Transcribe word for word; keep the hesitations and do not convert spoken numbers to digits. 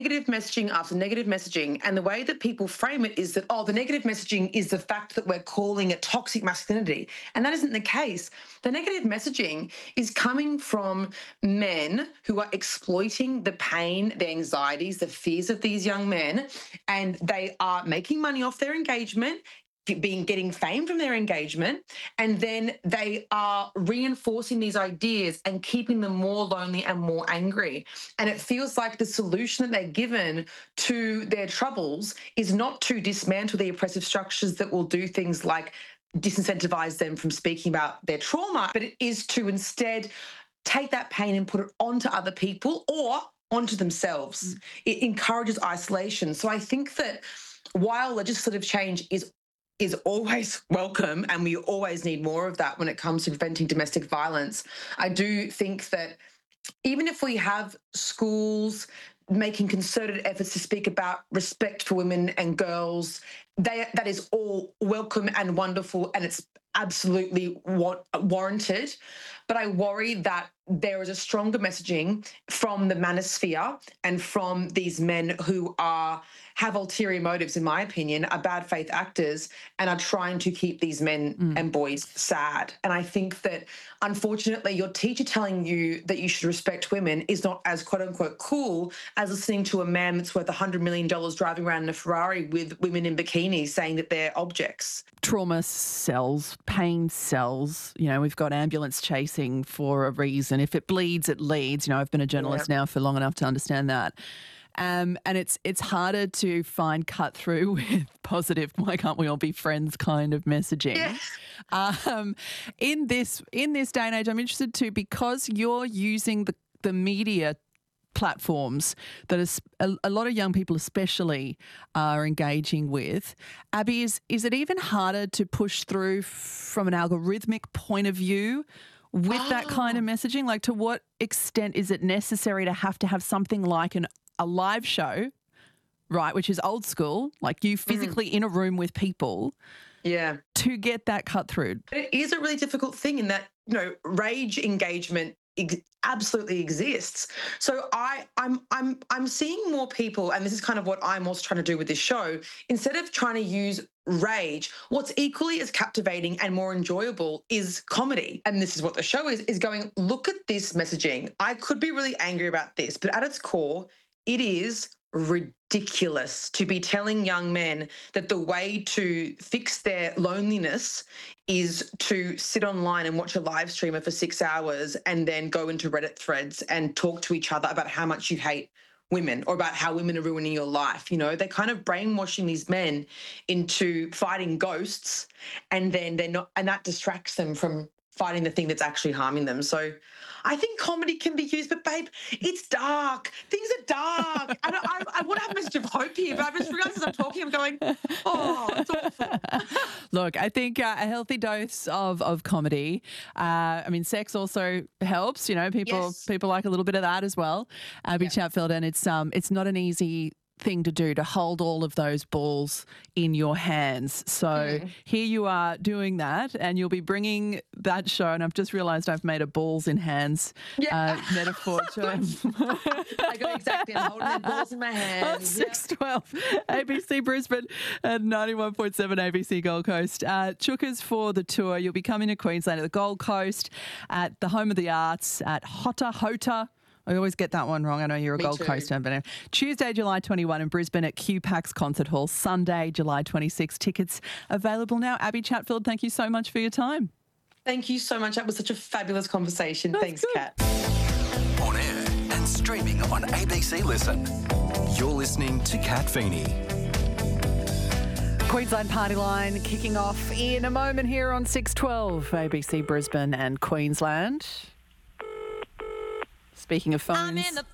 Negative messaging after negative messaging. And the way that people frame it is that, oh, the negative messaging is the fact that we're calling it toxic masculinity. And that isn't the case. The negative messaging is coming from men who are exploiting the pain, the anxieties, the fears of these young men, and they are making money off their engagement, being getting fame from their engagement, and then they are reinforcing these ideas and keeping them more lonely and more angry. And it feels like the solution that they're given to their troubles is not to dismantle the oppressive structures that will do things like disincentivize them from speaking about their trauma, but it is to instead take that pain and put it onto other people or onto themselves. Mm. It encourages isolation. So I think that while legislative change is is always welcome, and we always need more of that when it comes to preventing domestic violence, I do think that even if we have schools making concerted efforts to speak about respect for women and girls, they, that is all welcome and wonderful, and it's absolutely wa- warranted. But I worry that there is a stronger messaging from the manosphere and from these men who are have ulterior motives, in my opinion, are bad faith actors and are trying to keep these men mm. and boys sad. And I think that, unfortunately, your teacher telling you that you should respect women is not as quote-unquote cool as listening to a man that's worth one hundred million dollars driving around in a Ferrari with women in bikinis saying that they're objects. Trauma sells, pain sells. You know, we've got ambulance chasing for a reason. If it bleeds, it leads. You know, I've been a journalist yeah. now for long enough to understand that. Um, and it's it's harder to find cut through with positive, why can't we all be friends kind of messaging. Yeah. Um, in this in this day and age, I'm interested too, because you're using the, the media platforms that is, a, a lot of young people especially are engaging with. Abby, is, is it even harder to push through from an algorithmic point of view with oh. that kind of messaging? Like, to what extent is it necessary to have to have something like an a live show, right, which is old school, like you physically mm. in a room with people, yeah, to get that cut through? It is a really difficult thing in that, you know, rage engagement ex- absolutely exists. So I, I'm, I'm, I'm seeing more people, and this is kind of what I'm also trying to do with this show. Instead of trying to use rage, what's equally as captivating and more enjoyable is comedy. And this is what the show is, is going, look at this messaging. I could be really angry about this, but at its core, it is ridiculous to be telling young men that the way to fix their loneliness is to sit online and watch a live streamer for six hours and then go into Reddit threads and talk to each other about how much you hate women or about how women are ruining your life. You know, they're kind of brainwashing these men into fighting ghosts, and then they're not, and that distracts them from fighting the thing that's actually harming them. So I think comedy can be used, but babe, it's dark. Things are dark. I, don't, I, I want to have a message of hope here, but I just realised as I'm talking, I'm going, oh, it's awful. Look, I think uh, a healthy dose of of comedy. Uh, I mean, sex also helps. You know, people yes. people like a little bit of that as well. Abby yeah. Chatfield, and it's um it's not an easy thing to do, to hold all of those balls in your hands. So mm. here you are doing that, and you'll be bringing that show, and I've just realised I've made a balls in hands yeah. uh, metaphor. I got exactly, I'm holding the balls in my hands. six twelve A B C Brisbane and ninety-one point seven A B C Gold Coast. Uh, Chookers for the tour. You'll be coming to Queensland at the Gold Coast, at the Home of the Arts, at Hotta Hota. I always get that one wrong. I know you're a Me Gold too. Coast fan, but anyway. Tuesday, July twenty-first in Brisbane at Q PAX Concert Hall. Sunday, July twenty-sixth. Tickets available now. Abby Chatfield, thank you so much for your time. Thank you so much. That was such a fabulous conversation. That's Thanks, good. Kat. On air and streaming on A B C Listen. You're listening to Kat Feeney. Queensland Party Line kicking off in a moment here on six twelve A B C Brisbane and Queensland. Speaking of phones,